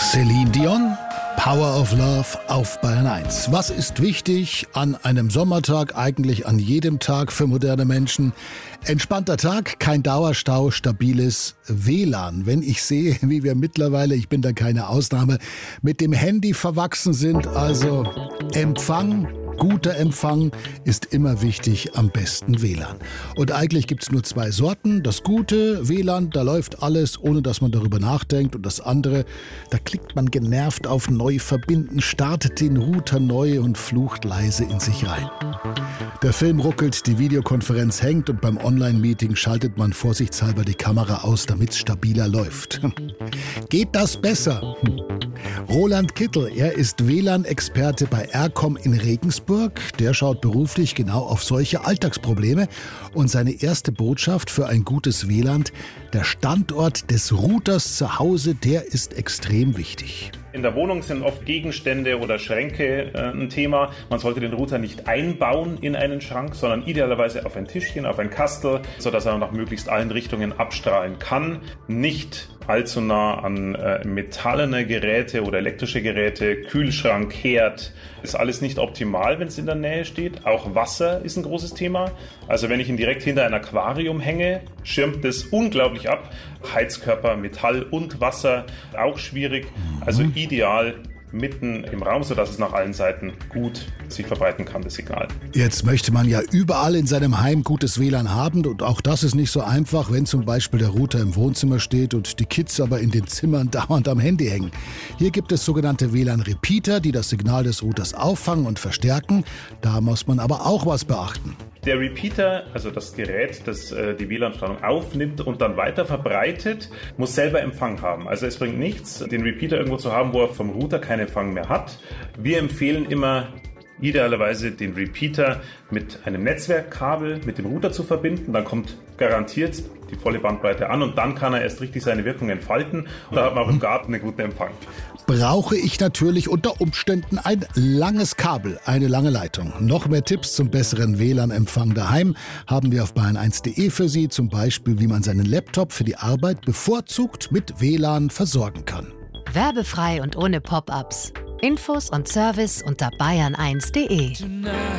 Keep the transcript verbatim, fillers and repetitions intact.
Celine Dion, Power of Love auf Bayern eins. Was ist wichtig an einem Sommertag, eigentlich an jedem Tag für moderne Menschen? Entspannter Tag, kein Dauerstau, stabiles W L A N. Wenn ich sehe, wie wir mittlerweile, ich bin da keine Ausnahme, mit dem Handy verwachsen sind, also Empfang, guter Empfang ist immer wichtig, am besten W L A N. Und eigentlich gibt es nur zwei Sorten. Das gute W L A N, da läuft alles, ohne dass man darüber nachdenkt. Und das andere, da klickt man genervt auf Neu verbinden, startet den Router neu und flucht leise in sich rein. Der Film ruckelt, die Videokonferenz hängt und beim Online-Meeting schaltet man vorsichtshalber die Kamera aus, damit es stabiler läuft. Geht das besser? Roland Kittel, er ist W L A N-Experte bei Aircom in Regensburg. Der schaut beruflich genau auf solche Alltagsprobleme. Und seine erste Botschaft für ein gutes W L A N: der Standort des Routers zu Hause, der ist extrem wichtig. In der Wohnung sind oft Gegenstände oder Schränke äh, ein Thema. Man sollte den Router nicht einbauen in einen Schrank, sondern idealerweise auf ein Tischchen, auf ein Kastel, sodass er nach möglichst allen Richtungen abstrahlen kann. Nicht allzu nah an äh, metallene Geräte oder elektrische Geräte, Kühlschrank, Herd. Ist alles nicht optimal, wenn es in der Nähe steht. Auch Wasser ist ein großes Thema. Also wenn ich ihn direkt hinter ein Aquarium hänge, schirmt es unglaublich ab. Heizkörper, Metall und Wasser, auch schwierig. Also ideal mitten im Raum, sodass es nach allen Seiten gut sich verbreiten kann, das Signal. Jetzt möchte man ja überall in seinem Heim gutes W L A N haben und auch das ist nicht so einfach, wenn zum Beispiel der Router im Wohnzimmer steht und die Kids aber in den Zimmern dauernd am Handy hängen. Hier gibt es sogenannte W L A N-Repeater, die das Signal des Routers auffangen und verstärken. Da muss man aber auch was beachten. Der Repeater, also das Gerät, das äh, die W L A N-Strahlung aufnimmt und dann weiter verbreitet, muss selber Empfang haben. Also es bringt nichts, den Repeater irgendwo zu haben, wo er vom Router keinen Empfang mehr hat. Wir empfehlen immer, idealerweise den Repeater mit einem Netzwerkkabel mit dem Router zu verbinden. Dann kommt garantiert die volle Bandbreite an und dann kann er erst richtig seine Wirkung entfalten. Und da hat man auch im Garten einen guten Empfang. Brauche ich natürlich unter Umständen ein langes Kabel, eine lange Leitung. Noch mehr Tipps zum besseren W L A N-Empfang daheim haben wir auf bayern eins punkt de für Sie. Zum Beispiel, wie man seinen Laptop für die Arbeit bevorzugt mit W L A N versorgen kann. Werbefrei und ohne Pop-ups. Infos und Service unter bayern eins punkt de.